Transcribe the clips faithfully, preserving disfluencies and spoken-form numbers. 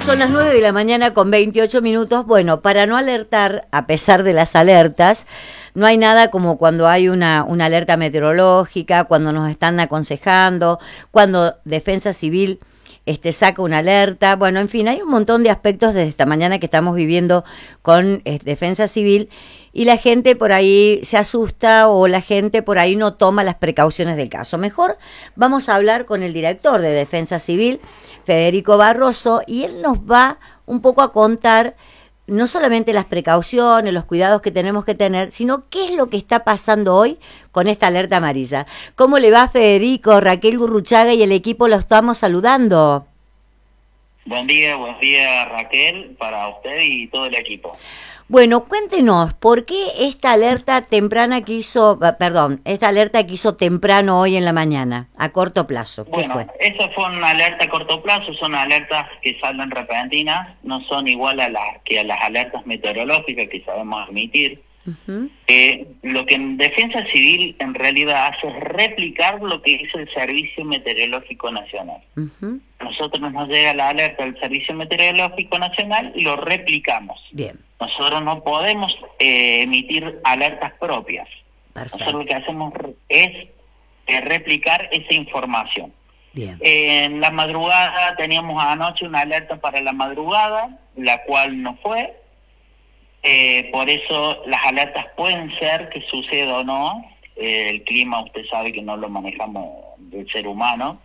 Son las nueve de la mañana con veintiocho minutos. Bueno, para no alertar, a pesar de las alertas, no hay nada como cuando hay una, una alerta meteorológica, cuando nos están aconsejando, cuando Defensa Civil este, saca una alerta. Bueno, en fin, hay un montón de aspectos desde esta mañana que estamos viviendo con eh, Defensa Civil y la gente por ahí se asusta o la gente por ahí no toma las precauciones del caso. Mejor vamos a hablar con el director de Defensa Civil, Federico Barroso, y él nos va un poco a contar no solamente las precauciones, los cuidados que tenemos que tener, sino qué es lo que está pasando hoy con esta alerta amarilla. ¿Cómo le va, Federico? Raquel Gurruchaga y el equipo lo estamos saludando. Buen día, buen día, Raquel, para usted y todo el equipo. Bueno, cuéntenos, ¿por qué esta alerta temprana que hizo, perdón, esta alerta que hizo temprano hoy en la mañana, a corto plazo? ¿Qué bueno, fue? Esa fue una alerta a corto plazo, son alertas que salen repentinas, no son igual a las que a las alertas meteorológicas que sabemos emitir. Uh-huh. Eh, lo que en Defensa Civil en realidad hace es replicar lo que hizo el Servicio Meteorológico Nacional. Uh-huh. Nosotros nos llega la alerta del Servicio Meteorológico Nacional y lo replicamos. Bien. Nosotros no podemos eh, emitir alertas propias. Perfecto. Nosotros lo que hacemos es eh, replicar esa información. Bien. Eh, en la madrugada teníamos anoche una alerta para la madrugada, la cual no fue. Eh, por eso las alertas pueden ser que suceda o no. Eh, el clima usted sabe que no lo manejamos del ser humano.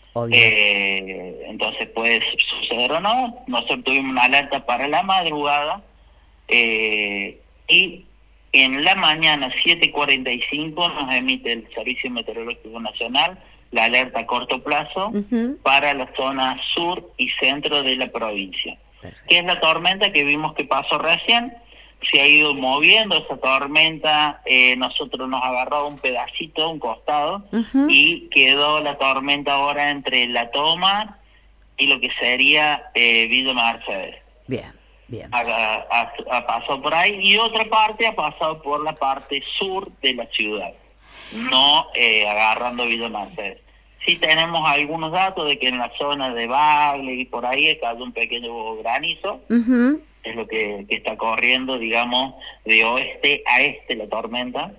Eh, entonces puede suceder o no. Nosotros tuvimos una alerta para la madrugada. Eh, y en la mañana, siete cuarenta y cinco, nos emite el Servicio Meteorológico Nacional la alerta a corto plazo uh-huh. para la zona sur y centro de la provincia. Perfecto. Que es la tormenta que vimos que pasó recién. Se ha ido moviendo esa tormenta, eh, nosotros nos agarró un pedacito, un costado, uh-huh. y quedó la tormenta ahora entre La Toma y lo que sería eh, Villa Mercedes. Bien. Bien. Ha, ha, ha pasado por ahí y otra parte ha pasado por la parte sur de la ciudad, no eh, agarrando Villa Mercedes. Sí tenemos algunos datos de que en la zona de Bagle y por ahí cayó un pequeño granizo, uh-huh. es lo que, que está corriendo, digamos, de oeste a este la tormenta.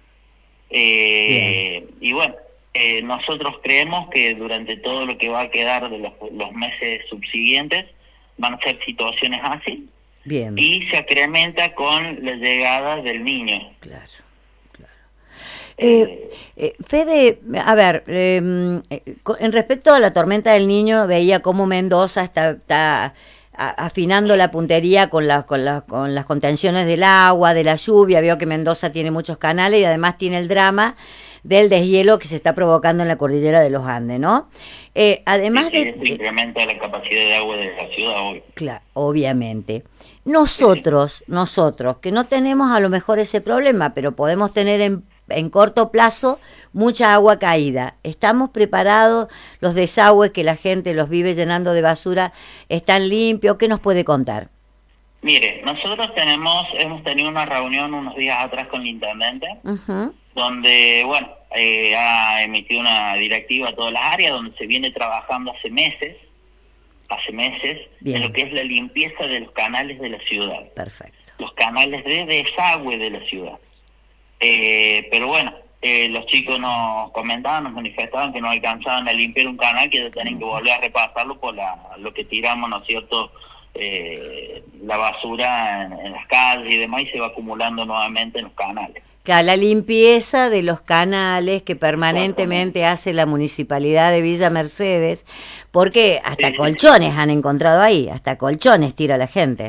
Eh, y bueno, eh, nosotros creemos que durante todo lo que va a quedar de los, los meses subsiguientes, van a ser situaciones así. Bien. Y se incrementa con la llegada del niño. Claro, claro. Eh, eh, Fede, a ver, eh, en respecto a la tormenta del niño, veía cómo Mendoza está, está afinando la puntería con, la, con, la, con las contenciones del agua, de la lluvia. Veo que Mendoza tiene muchos canales y además tiene el drama del deshielo que se está provocando en la cordillera de los Andes, ¿no? Eh, además sí, sí, de... Se incrementa la capacidad de agua de la ciudad hoy. Claro, obviamente. Nosotros, sí. nosotros, que no tenemos a lo mejor ese problema, pero podemos tener en, en corto plazo mucha agua caída. ¿Estamos preparados? ¿Los desagües que la gente los vive llenando de basura están limpios? ¿Qué nos puede contar? Mire, nosotros tenemos, hemos tenido una reunión unos días atrás con el intendente, uh-huh. donde, bueno, eh, ha emitido una directiva a todas las áreas, donde se viene trabajando hace meses, hace meses, Bien. en lo que es la limpieza de los canales de la ciudad. Perfecto. Los canales de desagüe de la ciudad. Eh, pero bueno, eh, los chicos nos comentaban, nos manifestaban que no alcanzaban a limpiar un canal, que tienen que volver a repasarlo por la, lo que tiramos, ¿no es cierto?, Eh, la basura en, en las calles y demás, y se va acumulando nuevamente en los canales. Claro, la limpieza de los canales que permanentemente hace la Municipalidad de Villa Mercedes, porque hasta sí, colchones sí. han encontrado ahí, hasta colchones tira la gente.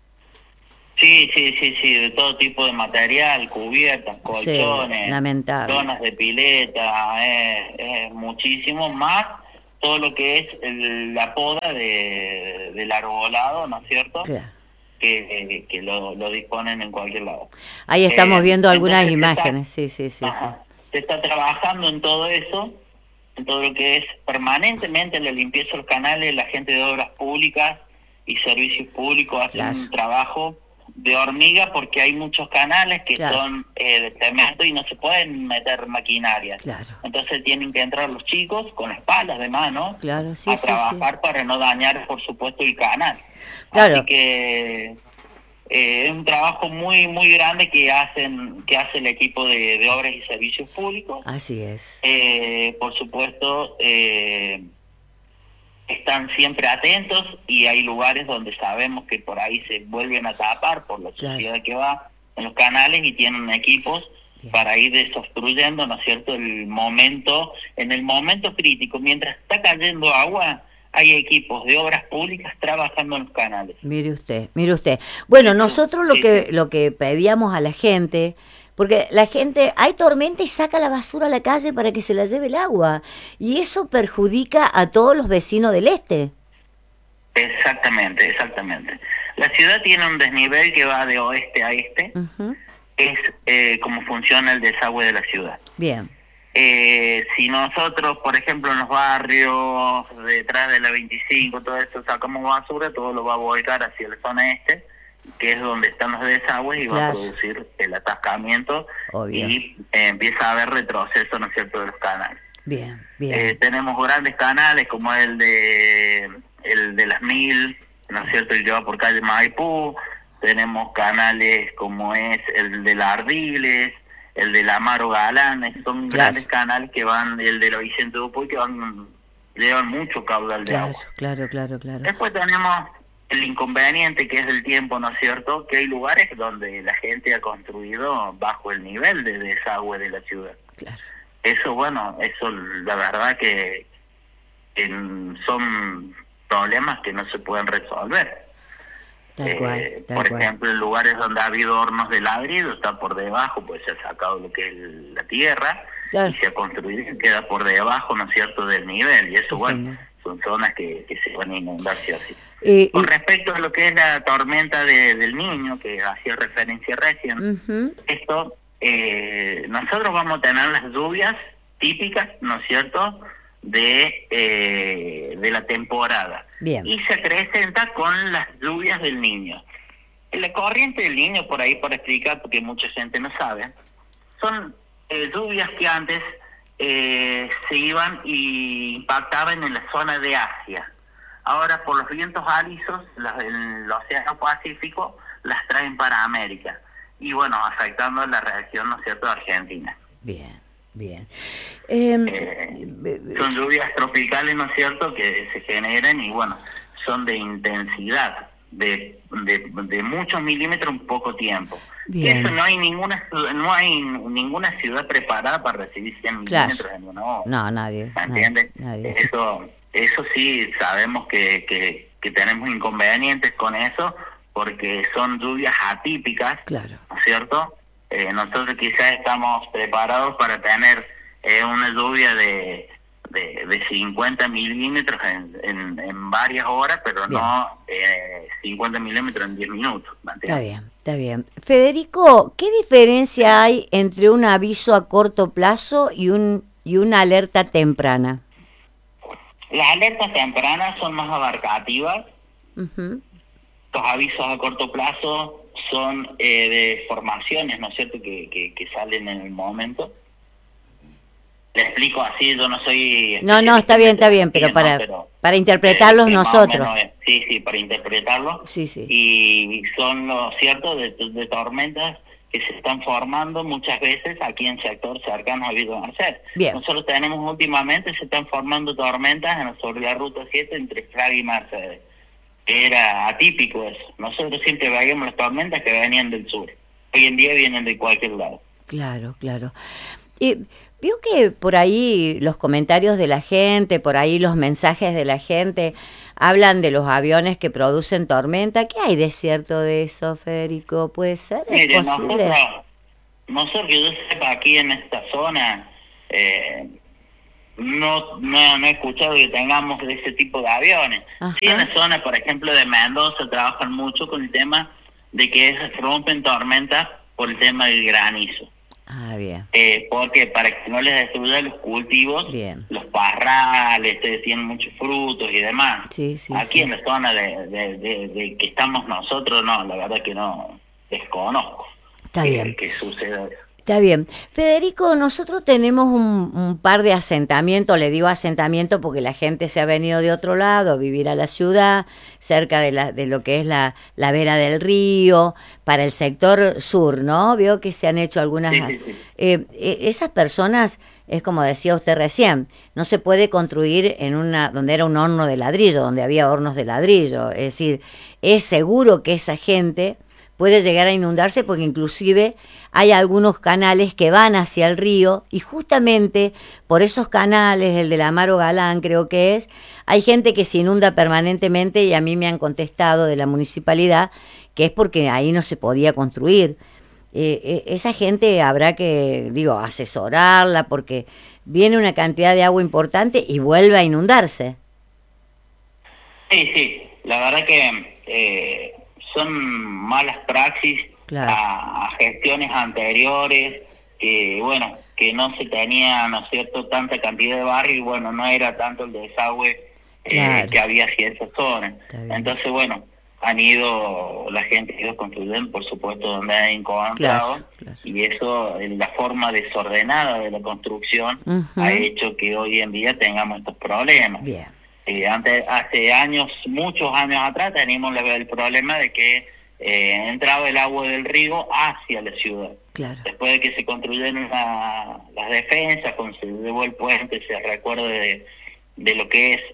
Sí, sí, sí, sí, de todo tipo de material, cubiertas, colchones, sí, lamentable. zonas de pileta, es, es muchísimo más. Todo lo que es el, la poda de, del arbolado, ¿no es cierto? Claro. Que, que lo, lo disponen en cualquier lado. Ahí estamos eh, viendo algunas imágenes, está, sí, sí, sí, ajá, sí. Se está trabajando en todo eso, en todo lo que es permanentemente la limpieza de los canales, la gente de obras públicas y servicios públicos hace claro. un trabajo de hormiga porque hay muchos canales que Claro. son eh, de cemento y no se pueden meter maquinaria. Claro. Entonces tienen que entrar los chicos con las palas de mano Claro, sí, a sí, trabajar sí. para no dañar, por supuesto, el canal. Claro. Así que eh, es un trabajo muy muy grande que hacen que hace el equipo de, de obras y servicios públicos. Así es. Eh, por supuesto, eh, están siempre atentos y hay lugares donde sabemos que por ahí se vuelven a tapar por la Claro. suciedad que va en los canales y tienen equipos Bien. para ir desobstruyendo, ¿no es cierto?, el momento, en el momento crítico, mientras está cayendo agua, hay equipos de obras públicas trabajando en los canales. Mire usted, mire usted. Bueno, Sí, nosotros lo sí, que sí. lo que pedíamos a la gente, porque la gente, hay tormenta y saca la basura a la calle para que se la lleve el agua, y eso perjudica a todos los vecinos del este. Exactamente, exactamente. La ciudad tiene un desnivel que va de oeste a este, Ujú. es eh, como funciona el desagüe de la ciudad. Bien, Eh, si nosotros, por ejemplo, en los barrios detrás de la veinticinco, todo esto, sacamos basura, todo lo va a volcar hacia la zona este, que es donde están los desagües y va a claro, producir el atascamiento obvio. y eh, empieza a haber retroceso, ¿no es cierto?, de los canales. Bien, Eh, bien. tenemos grandes canales como el de el de las Mil, ¿no es cierto?, el que va por calle Maipú. Tenemos canales como es el de la Ardiles, el de la Amaro Galán, son Claro. grandes canales que van, el de la Vicente Dupuy, que van, llevan mucho caudal de Claro, agua. claro, claro, claro. Después tenemos el inconveniente que es el tiempo, ¿no es cierto?, que hay lugares donde la gente ha construido bajo el nivel de desagüe de la ciudad. Claro. Eso, bueno, eso la verdad que, que son problemas que no se pueden resolver. Tal Eh, cual, tal por cual. ejemplo, en lugares donde ha habido hornos de ladrillo, está por debajo, pues se ha sacado lo que es la tierra Claro. y se ha construido y queda por debajo, ¿no es cierto?, del nivel. Y eso, Sí, bueno, señor. son zonas que, que se van a inundar, sí o sí. Y, Con y- respecto a lo que es la tormenta de, del Niño, que hacía referencia recién, ujú, esto, eh, nosotros vamos a tener las lluvias típicas, ¿no es cierto?, de, eh, de la temporada. Bien. Y se acrecenta con las lluvias del Niño. La corriente del Niño, por ahí para explicar, porque mucha gente no sabe, son eh, lluvias que antes eh, se iban y impactaban en la zona de Asia. Ahora, por los vientos alisos, los del Océano Pacífico las traen para América. Y bueno, afectando la región, ¿no es cierto?, de Argentina. bien, bien. Em, Eh, son lluvias tropicales, ¿no es cierto?, que se generan y bueno, son de intensidad, de, de, de muchos milímetros en poco tiempo. Bien. Eso no hay ninguna no hay ninguna ciudad preparada para recibir cien Claro. milímetros en una hora. No, nadie. ¿Me nadie, entiendes? nadie. Eso, eso sí sabemos que, que, que tenemos inconvenientes con eso porque son lluvias atípicas, Claro. ¿no es cierto? Eh, nosotros quizás estamos preparados para tener eh, una lluvia de, de, de cincuenta milímetros en, en, en varias horas, pero Bien. no eh, cincuenta milímetros en diez minutos. ¿Me Está entiendes? bien, está bien. Federico, ¿qué diferencia hay entre un aviso a corto plazo y un y una alerta temprana? Las alertas tempranas son más abarcativas. Ujú. Los avisos a corto plazo son eh, de formaciones, ¿no es cierto?, que, que, que salen en el momento. Le explico así, yo no soy... No, no, está bien, está bien, pero para, pero, para interpretarlos eh, que más o nosotros. menos es- sí, sí, para interpretarlo. Sí, sí. Y son, lo cierto, de, de tormentas que se están formando muchas veces aquí en sector cercano a Villa Merced. Bien. Nosotros tenemos últimamente, se están formando tormentas en- sobre la ruta siete entre Fraga y Mercedes. Era atípico eso. Nosotros siempre veíamos las tormentas que venían del sur. Hoy en día vienen de cualquier lado. Claro, claro. Y vio que por ahí los comentarios de la gente, por ahí los mensajes de la gente hablan de los aviones que producen tormenta. ¿Qué hay de cierto de eso, Federico? ¿Puede ser? ¿Es Mire, posible? nosotros, nosotros que yo sepa aquí en esta zona, eh, no, no, no he escuchado que tengamos de ese tipo de aviones. Ajá. Sí, en la zona, por ejemplo, de Mendoza trabajan mucho con el tema de que se rompen tormentas por el tema del granizo. Ah, bien. Eh, porque para que no les destruya los cultivos, Bien. los parrales, ustedes tienen muchos frutos y demás. Sí, sí, Aquí sí. en la zona de, de, de, de que estamos nosotros, no, la verdad que no, desconozco Está que, bien. que suceda eso. Está bien. Federico, nosotros tenemos un, un par de asentamientos, le digo asentamiento porque la gente se ha venido de otro lado a vivir a la ciudad, cerca de, la, de lo que es la, la vera del río, para el sector sur, ¿no? Veo que se han hecho algunas... Sí, sí, sí. Eh, eh, esas personas, es como decía usted recién, no se puede construir en una donde era un horno de ladrillo, donde había hornos de ladrillo. Es decir, es seguro que esa gente puede llegar a inundarse porque inclusive hay algunos canales que van hacia el río y justamente por esos canales, el del Amaro Galán creo que es, hay gente que se inunda permanentemente y a mí me han contestado de la municipalidad que es porque ahí no se podía construir. Eh, eh, esa gente habrá que, digo, asesorarla porque viene una cantidad de agua importante y vuelve a inundarse. Sí, sí, la verdad que eh, son malas praxis Claro, a, a gestiones anteriores, que bueno, que no se tenía, ¿no es cierto?, tanta cantidad de barrio y bueno, no era tanto el desagüe eh, claro, que había hacia esa zona. está bien. Entonces, bueno, han ido, la gente ha ido construyendo, por supuesto, donde ha Claro, encontrado, claro. y eso, en la forma desordenada de la construcción, ha Ujú. hecho que hoy en día tengamos estos problemas. Bien, Eh, antes, hace años, muchos años atrás, teníamos la- el problema de que eh, entraba el agua del río hacia la ciudad. claro. Después de que se construyeron la- las defensas, cuando se llevó el puente, se recuerda de, de lo que es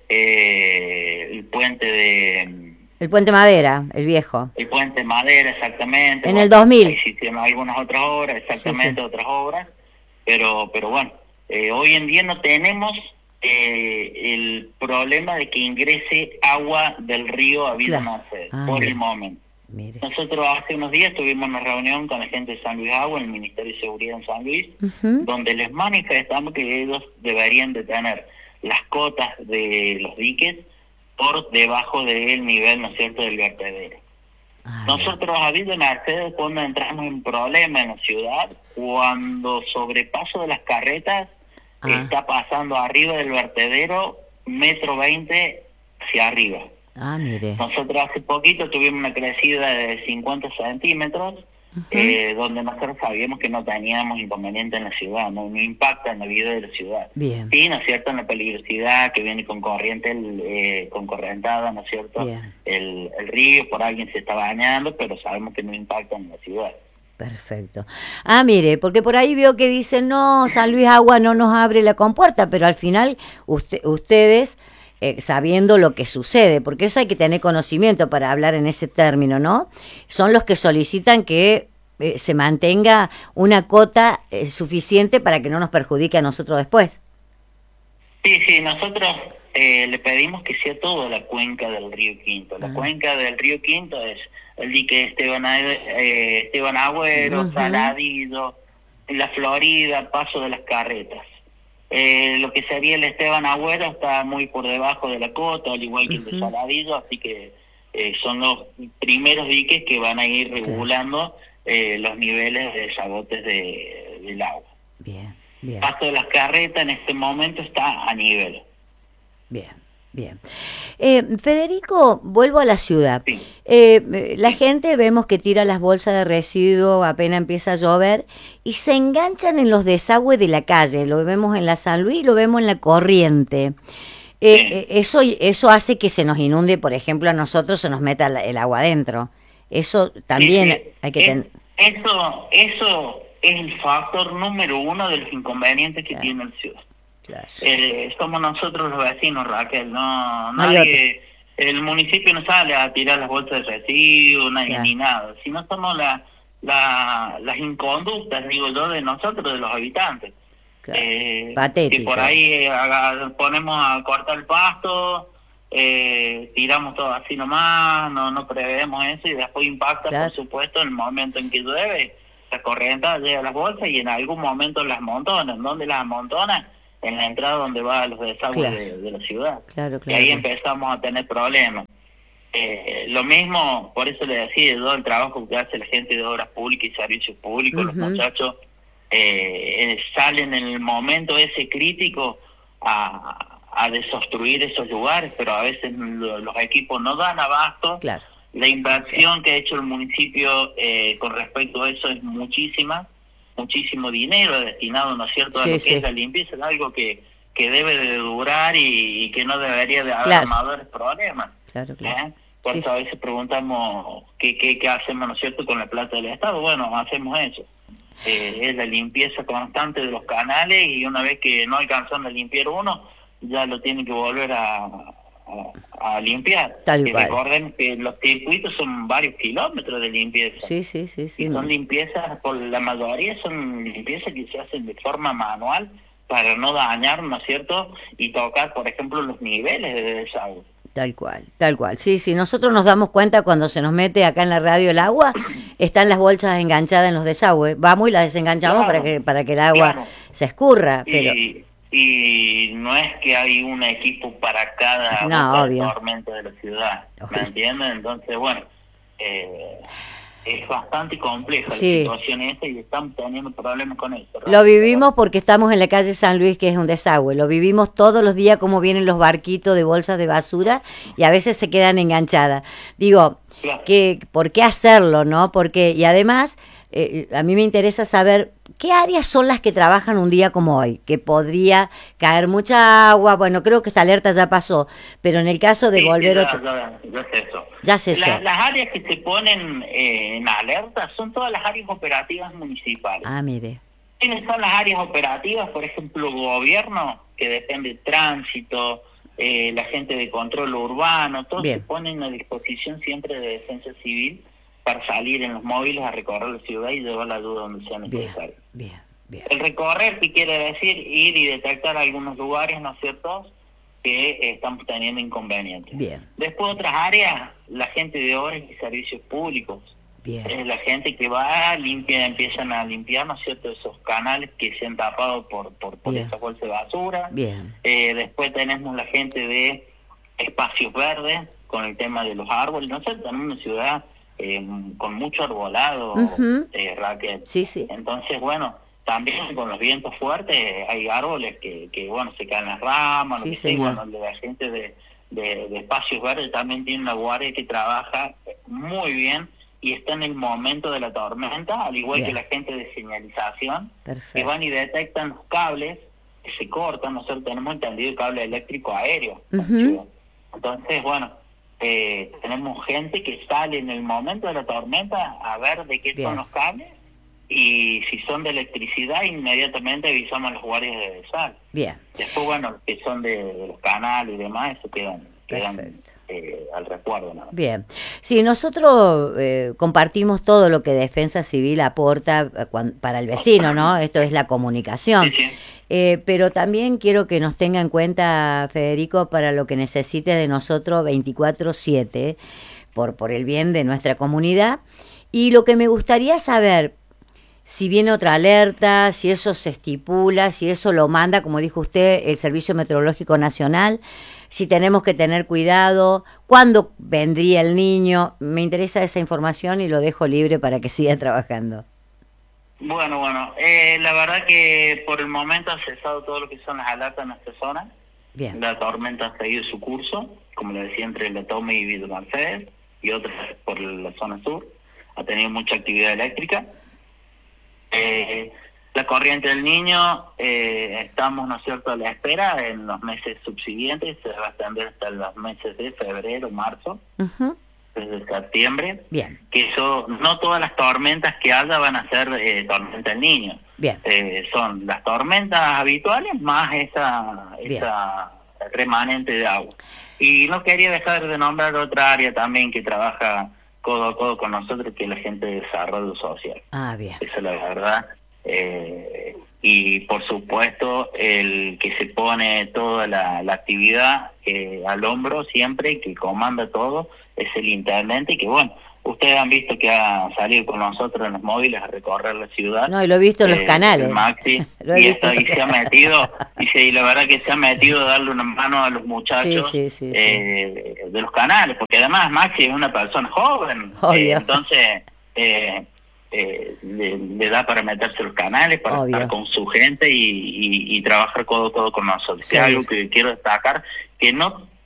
eh, el puente de El Puente Madera, el viejo. el puente Madera, exactamente. En el Bueno, dos ahí mil. se hicieron algunas otras obras, Sí, sí. exactamente otras obras, pero pero bueno, eh, hoy en día no tenemos eh, el problema de que ingrese agua del río a Villa Claro. Mercedes, Ah, por mire, el momento. mire. Nosotros hace unos días tuvimos una reunión con la gente de San Luis Agua, el Ministerio de Seguridad en San Luis, Ujú. donde les manifestamos que ellos deberían de tener las cotas de los diques por debajo del nivel, ¿no es cierto?, del vertedero. Ah, bien. Nosotros a Villa Mercedes, cuando entramos en problema en la ciudad, cuando sobrepaso de las carretas Ah, está pasando arriba del vertedero, metro veinte hacia arriba. ah, mire. Nosotros hace poquito tuvimos una crecida de cincuenta centímetros, Ujú. eh, donde nosotros sabíamos que no teníamos inconveniente en la ciudad, no, no impacta en la vida de la ciudad. Bien, Sí, ¿no es cierto?, en la peligrosidad que viene con corriente, el, eh, con correntada, ¿no es cierto?, bien. el, el río, por alguien se está bañando, pero sabemos que no impacta en la ciudad. Perfecto. Ah, mire, porque por ahí veo que dicen, no, San Luis Agua no nos abre la compuerta, pero al final usted, ustedes, eh, sabiendo lo que sucede, porque eso hay que tener conocimiento para hablar en ese término, ¿no? Son los que solicitan que eh, se mantenga una cota eh, suficiente para que no nos perjudique a nosotros después. Sí, sí, nosotros eh, le pedimos que sea toda la cuenca del río Quinto. La Ah. cuenca del río Quinto es el dique Esteban, Ae- eh, Esteban Agüero, Ujú. Saladillo, la Florida, Paso de las Carretas. Eh, lo que sería el Esteban Agüero está muy por debajo de la cota, al igual que el de Ujú. Saladillo, así que eh, son los primeros diques que van a ir Claro. regulando eh, los niveles de desagotes de, del agua. Bien, bien. Paso de las Carretas en este momento está a nivel. Bien, bien. Eh, Federico, vuelvo a la ciudad. Sí. Eh, la gente vemos que tira las bolsas de residuos apenas empieza a llover y se enganchan en los desagües de la calle. Lo vemos en la San Luis, lo vemos en la Corriente. Eh, Sí. eh, eso, eso hace que se nos inunde, por ejemplo, a nosotros se nos meta la- el agua adentro. Eso también Sí, sí. hay que Es- tener... Eso, eso es el factor número uno de los inconvenientes que Claro. tiene el ciudad. Claro. Eh, somos nosotros los vecinos, Raquel, no, No hay nadie, el municipio no sale a tirar las bolsas de residuos, nadie, Claro. ni nada, sino somos la, la, las inconductas, digo yo, de nosotros, de los habitantes. Claro. Eh, Patético. que por ahí eh, haga- ponemos a cortar el pasto, eh, tiramos todo así nomás, no no prevemos eso y después impacta, Claro. por supuesto, en el momento en que llueve, la corriente llega a las bolsas y en algún momento las amontonan. ¿Dónde las amontonan? En la entrada donde va los desagües Claro. de, de la ciudad. Claro, Y claro. ahí claro. empezamos a tener problemas. Eh, lo mismo, por eso le decía, todo el trabajo que hace la gente de obras públicas y servicios públicos, los Ujú. muchachos, eh, eh, salen en el momento ese crítico a, a desobstruir esos lugares, pero a veces lo- los equipos no dan abasto, Claro. La inversión que ha hecho el municipio eh, con respecto a eso es muchísima, muchísimo dinero destinado, ¿no es cierto?, a Sí, lo que sí. es la limpieza, es algo que, que debe de durar y, y que no debería de haber Claro. mayores problemas. Claro, claro. ¿eh? Por Sí, eso a sí. veces preguntamos qué, qué, qué hacemos, ¿no es cierto?, con la plata del Estado. Bueno, hacemos eso. Eh, es la limpieza constante de los canales y una vez que no alcanzan a limpiar uno, ya lo tienen que volver a, a, a limpiar. Tal Y cual. recuerden que los circuitos son varios kilómetros de limpieza. Sí, sí, sí, sí. Y son limpiezas, por la mayoría son limpiezas que se hacen de forma manual para no dañar, ¿no es cierto?, y tocar, por ejemplo, los niveles de desagüe. Tal cual, tal cual. Sí, sí, nosotros nos damos cuenta cuando se nos mete acá en la radio el agua, están las bolsas enganchadas en los desagües. Vamos y las desenganchamos Claro, para que para que el agua claro. se escurra, pero Y, y no es que hay un equipo para cada no, boca de obvio. tormenta de la ciudad, Obvio. ¿me entienden? Entonces, bueno, eh, es bastante compleja Sí. la situación esta y estamos teniendo problemas con eso. Lo vivimos porque estamos en la calle San Luis, que es un desagüe. Lo vivimos todos los días como vienen los barquitos de bolsas de basura y a veces se quedan enganchadas. Digo, Claro. que ¿por qué hacerlo, no? Porque y además eh, a mí me interesa saber qué áreas son las que trabajan un día como hoy, que podría caer mucha agua. Bueno, creo que esta alerta ya pasó, pero en el caso de Sí, volver sí, otro, ya, ya, ya es eso. ya se La- eso. las áreas que se ponen eh, en alerta son todas las áreas operativas municipales. Ah, mire. ¿Quiénes son las áreas operativas? Por ejemplo, gobierno, que depende de tránsito, eh, la gente de control urbano, todos Bien. se ponen a disposición siempre de defensa civil para salir en los móviles a recorrer la ciudad y llevar la ayuda donde sea Bien, necesario. bien, bien. El recorrer, ¿qué quiere decir? Ir y detectar algunos lugares, ¿no es cierto?, que eh, estamos teniendo inconvenientes. Bien, Después otras áreas, la gente de obras y servicios públicos. bien. Es la gente que va, limpia, empiezan a limpiar, ¿no es cierto?, esos canales que se han tapado por, por, por Bien. esa bolsa de basura. Bien. Eh, después tenemos la gente de espacios verdes, con el tema de los árboles. Nosotros tenemos una ciudad eh, con mucho arbolado, Ujú. eh, Raquel. Sí, sí. Entonces, bueno, también con los vientos fuertes hay árboles que, que bueno, se caen las ramas, Sí, lo que sea. Y señor. bueno, la gente de, de, de espacios verdes también tiene una guardia que trabaja muy bien y está en el momento de la tormenta, al igual Bien. que la gente de señalización, que Perfecto. van y detectan los cables que se cortan. Nosotros tenemos entendido el cable eléctrico aéreo. Ujú. Entonces, bueno, eh, tenemos gente que sale en el momento de la tormenta a ver de qué Bien. son los cables, y si son de electricidad, inmediatamente avisamos a los guardias de sal. Bien. Después, bueno, los que son de, de los canales y demás, eso quedan, quedan Perfecto. eh, al recuerdo, ¿no? Bien. Sí, nosotros eh, compartimos todo lo que Defensa Civil aporta eh, cuan- para el vecino, ¿no? Esto es la comunicación. Sí, sí. Eh, pero también quiero que nos tenga en cuenta, Federico, para lo que necesite de nosotros veinticuatro siete, por, por el bien de nuestra comunidad. Y lo que me gustaría saber, si viene otra alerta, si eso se estipula, si eso lo manda, como dijo usted, el Servicio Meteorológico Nacional, si tenemos que tener cuidado, cuándo vendría el niño. Me interesa esa información y lo dejo libre para que siga trabajando. Bueno, bueno, eh, la verdad que por el momento ha cesado todo lo que son las alertas en nuestra zona. Bien. La tormenta ha seguido su curso, como le decía, entre La Tome y Villa Mercedes, y otras por la zona sur. Ha tenido mucha actividad eléctrica. Eh, la corriente del niño, eh, estamos, ¿no es cierto?, a la espera en los meses subsiguientes, se va a extender hasta los meses de febrero, marzo, Ujú. desde septiembre. Bien, Que eso, no todas las tormentas que haya van a ser eh, tormenta del niño. bien, Eh, son las tormentas habituales más esa, Bien. esa remanente de agua. Y no quería dejar de nombrar otra área también que trabaja codo a codo con nosotros, que es la gente de desarrollo social. ah, bien, Esa es la verdad. Eh, y por supuesto, el que se pone toda la, la actividad eh, al hombro siempre, que comanda todo, es el intendente, y que bueno, ustedes han visto que ha salido con nosotros en los móviles a recorrer la ciudad. no, y lo he visto en los eh, canales. el Maxi, Lo he y, visto. está, y se ha metido, y, se, y la verdad que se ha metido a darle una mano a los muchachos Sí, sí, sí, sí. eh, de los canales, porque además Maxi es una persona joven, Obvio. eh, entonces eh, eh, le, le da para meterse en los canales, para Obvio. estar con su gente y, y, y trabajar codo a codo con nosotros. Sí. Que es algo que quiero destacar, que no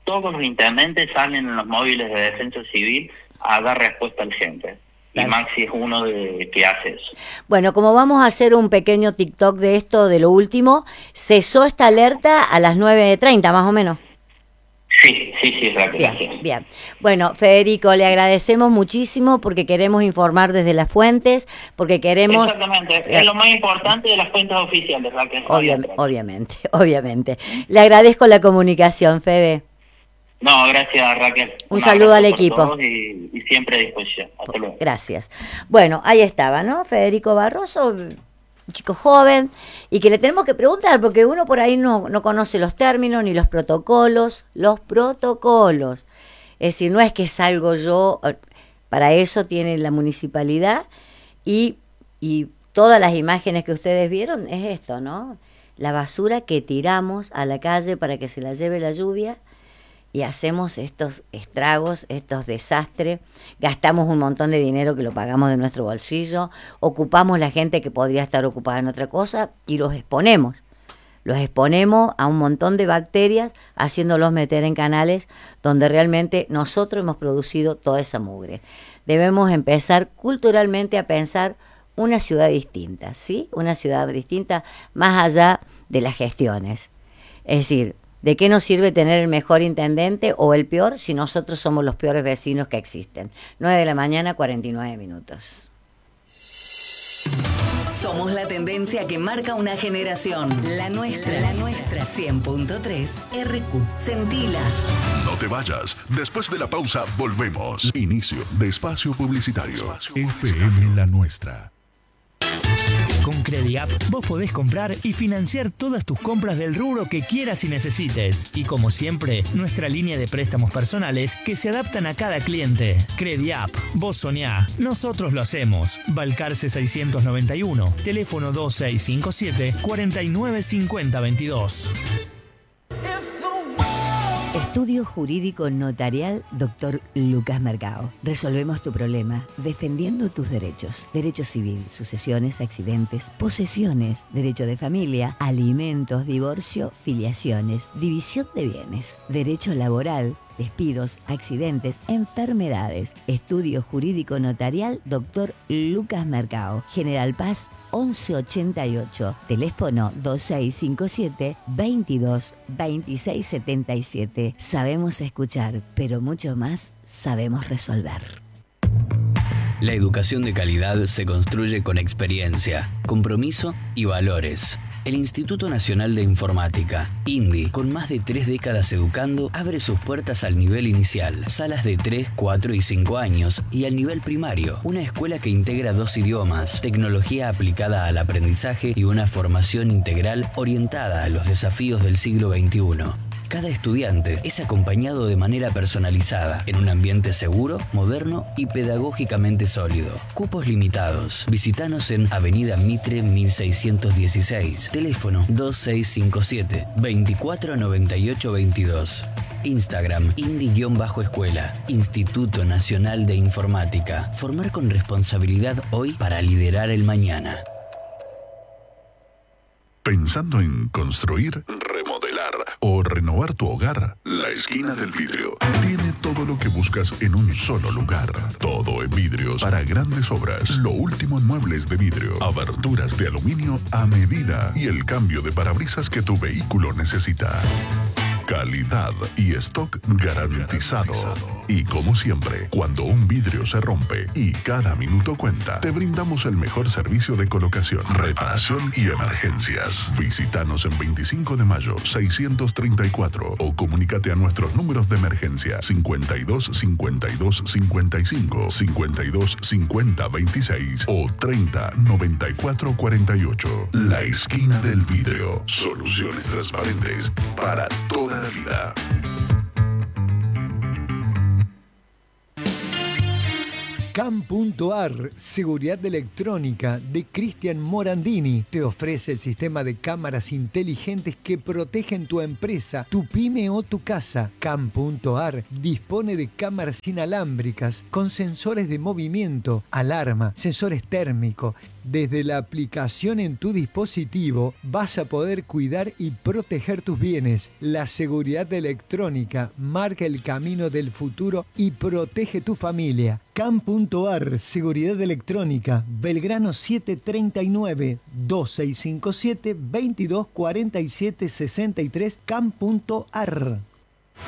todos los intendentes salen en los móviles de Defensa Civil a dar respuesta al gente. Y Maxi es uno de que hace eso. Bueno, como vamos a hacer un pequeño TikTok de esto, de lo último, cesó esta alerta a las nueve treinta más o menos. Sí, sí, sí, Raquel. Bien, sí. bien. Bueno, Federico, le agradecemos muchísimo porque queremos informar desde las fuentes, porque queremos... Exactamente, eh, es lo más importante de las fuentes oficiales, Raquel. Obvia, obviamente, obviamente. Le agradezco la comunicación, Fede. No, gracias, Raquel. Un, Un saludo al equipo. Y, y siempre a disposición. Hasta luego. Gracias. Bueno, ahí estaba, ¿no? Federico Barroso, un chico joven, y que le tenemos que preguntar, porque uno por ahí no, no conoce los términos ni los protocolos, los protocolos. Es decir, no es que salgo yo, para eso tiene la municipalidad, y, y todas las imágenes que ustedes vieron es esto, ¿no? La basura que tiramos a la calle para que se la lleve la lluvia, y hacemos estos estragos, estos desastres, gastamos un montón de dinero que lo pagamos de nuestro bolsillo, ocupamos la gente que podría estar ocupada en otra cosa y los exponemos. Los exponemos a un montón de bacterias, haciéndolos meter en canales donde realmente nosotros hemos producido toda esa mugre. Debemos empezar culturalmente a pensar una ciudad distinta, ¿sí? Una ciudad distinta más allá de las gestiones. Es decir, ¿de qué nos sirve tener el mejor intendente o el peor si nosotros somos los peores vecinos que existen? nueve de la mañana, cuarenta y nueve minutos. Somos la tendencia que marca una generación. La nuestra, la nuestra. cien punto tres R Q. Sentila. No te vayas. Después de la pausa, volvemos. Inicio de espacio publicitario. Espacio F M La Nuestra. Con CrediApp vos podés comprar y financiar todas tus compras del rubro que quieras y necesites. Y como siempre, nuestra línea de préstamos personales que se adaptan a cada cliente. CrediApp, vos soñá, nosotros lo hacemos. Balcarce seiscientos noventa y uno, teléfono dos seis cinco siete, cuatro nueve cinco cero dos dos. Estudio Jurídico Notarial doctor Lucas Mercado. Resolvemos tu problema defendiendo tus derechos. Derecho civil, sucesiones, accidentes, posesiones, derecho de familia, alimentos, divorcio, filiaciones, división de bienes, derecho laboral, despidos, accidentes, enfermedades. Estudio Jurídico Notarial doctor Lucas Mercado. General Paz once ochenta y ocho. Teléfono dos seis cinco siete, veintidós, veintiséis setenta y siete. Sabemos escuchar, pero mucho más sabemos resolver. La educación de calidad se construye con experiencia, compromiso y valores. El Instituto Nacional de Informática, INDI, con más de tres décadas educando, abre sus puertas al nivel inicial, salas de tres, cuatro y cinco años, y al nivel primario, una escuela que integra dos idiomas, tecnología aplicada al aprendizaje y una formación integral orientada a los desafíos del siglo veintiuno. Cada estudiante es acompañado de manera personalizada, en un ambiente seguro, moderno y pedagógicamente sólido. Cupos limitados. Visítanos en Avenida Mitre mil seiscientos dieciséis. Teléfono dos seis cinco siete, veinticuatro noventa y ocho veintidós. Instagram, Indi-Escuela, Instituto Nacional de Informática. Formar con responsabilidad hoy para liderar el mañana. Pensando en construir, remodelar o renovar tu hogar, La Esquina del Vidrio tiene todo lo que buscas en un solo lugar. Todo en vidrios para grandes obras. Lo último en muebles de vidrio, aberturas de aluminio a medida y el cambio de parabrisas que tu vehículo necesita. Calidad y stock garantizado. Y como siempre, cuando un vidrio se rompe y cada minuto cuenta, te brindamos el mejor servicio de colocación, reparación y emergencias. Visítanos en veinticinco de mayo, seiscientos treinta y cuatro o comunícate a nuestros números de emergencia cincuenta y dos cincuenta y dos cincuenta y cinco, cincuenta y dos cincuenta veintiséis o treinta noventa y cuatro cuarenta y ocho. La Esquina del Vidrio. Soluciones transparentes para toda la vida. C A M punto A R, seguridad electrónica de Cristian Morandini, te ofrece el sistema de cámaras inteligentes que protegen tu empresa, tu pyme o tu casa. C A M punto A R dispone de cámaras inalámbricas con sensores de movimiento, alarma, sensores térmicos. Desde la aplicación en tu dispositivo vas a poder cuidar y proteger tus bienes. La seguridad electrónica marca el camino del futuro y protege tu familia. C A M punto A R, seguridad electrónica, Belgrano setecientos treinta y nueve, dos seis cinco siete, veintidós cuarenta y siete sesenta y tres, C A M punto A R.